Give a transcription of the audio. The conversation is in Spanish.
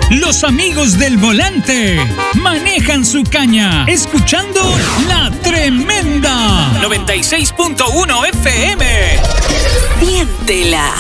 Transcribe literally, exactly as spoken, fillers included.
Los amigos del volante manejan su caña, escuchando La Tremenda. noventa y seis punto uno F M. Siéntela.